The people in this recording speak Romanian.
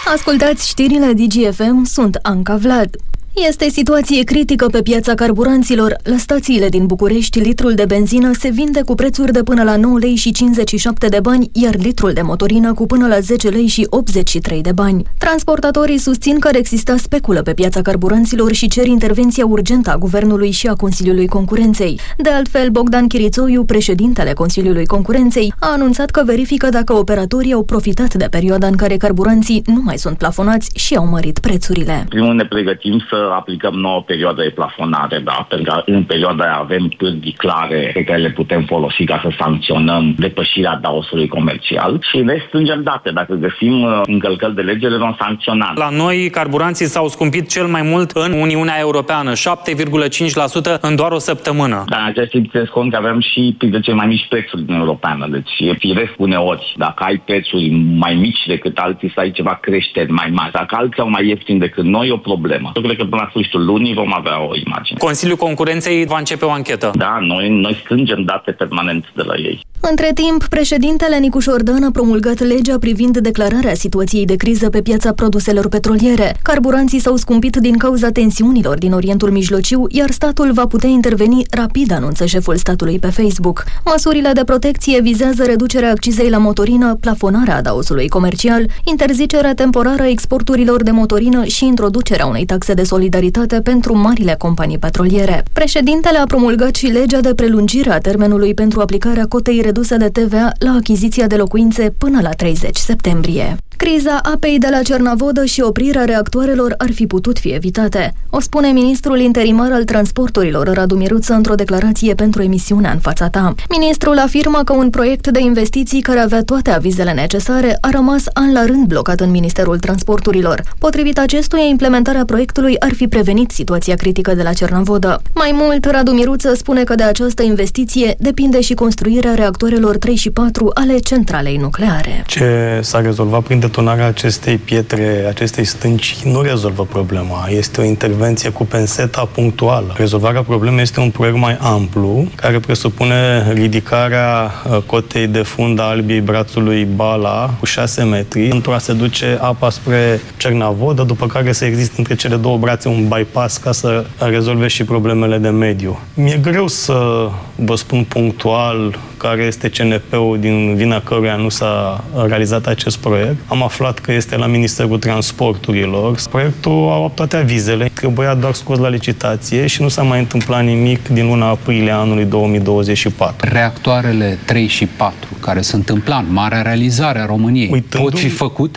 Ascultați știrile DGFM, sunt Anca Vlad. Este situație critică pe piața carburanților. La stațiile din București, litrul de benzină se vinde cu prețuri de până la 9 lei și 57 de bani, iar litrul de motorină cu până la 10 lei și 83 de bani. Transportatorii susțin că ar exista speculă pe piața carburanților și cer intervenția urgentă a Guvernului și a Consiliului Concurenței. De altfel, Bogdan Chirițoiu, președintele Consiliului Concurenței, a anunțat că verifică dacă operatorii au profitat de perioada în care carburanții nu mai sunt plafonați și au mărit prețurile. Primul ne pregătim să aplicăm nouă perioadă de plafonare, da, pentru că în perioada aia avem pârghii clare pe care le putem folosi ca să sancționăm depășirea daosului comercial și ne strângem date. Dacă găsim încălcări de lege, le vom sancționa. La noi, carburanții s-au scumpit cel mai mult în Uniunea Europeană, 7,5% în doar o săptămână. Dar în acest timp țineți cont că avem și printre cele mai mici prețuri din Europeană. Deci e firesc uneori, dacă ai prețuri mai mici decât alții, să ai ceva creșteri mai mari. Dacă alții au mai ieftin decât noi, e o problemă. Eu cred că până la sfârșitul lunii vom avea o imagine. Consiliul Concurenței va începe o anchetă. Da, noi strângem date permanent de la ei. Între timp, președintele Nicu Șordan a promulgat legea privind declararea situației de criză pe piața produselor petroliere. Carburanții s-au scumpit din cauza tensiunilor din Orientul Mijlociu, iar statul va putea interveni rapid, anunță șeful statului pe Facebook. Măsurile de protecție vizează reducerea accizei la motorină, plafonarea adaosului comercial, interzicerea temporară a exporturilor de motorină și introducerea unei taxe de solidaritate pentru marile companii petroliere. Președintele a promulgat și legea de prelungire a termenului pentru aplicarea cotei reduse de TVA la achiziția de locuințe până la 30 septembrie. Criza apei de la Cernavodă și oprirea reactoarelor ar fi putut fi evitate, o spune ministrul interimar al transporturilor Radu Miruță într-o declarație pentru emisiunea În fața ta. Ministrul afirmă că un proiect de investiții care avea toate avizele necesare a rămas an la rând blocat în Ministerul Transporturilor. Potrivit acestuia, implementarea proiectului ar fi prevenit situația critică de la Cernavodă. Mai mult, Radu Miruță spune că de această investiție depinde și construirea reactoarelor 3 și 4 ale centralei nucleare. Ce s-a rezolvat prin detonarea acestei pietre, acestei stânci, nu rezolvă problema. Este o intervenție cu penseta punctuală. Rezolvarea problemei este un proiect mai amplu, care presupune ridicarea cotei de fund a Albiei Brațului Bala cu 6 metri, pentru a se duce apa spre Cernavodă, după care să existe între cele două brațe un bypass ca să rezolve și problemele de mediu. Mi-e greu să vă spun punctual care este CNP-ul din vina căruia nu s-a realizat acest proiect. Am aflat că este la Ministerul Transporturilor. Proiectul a luat toate avizele, trebuia doar scos la licitație și nu s-a mai întâmplat nimic din luna aprilie anului 2024. Reactoarele 3 și 4, care sunt în plan, marea realizare a României, pot fi făcute?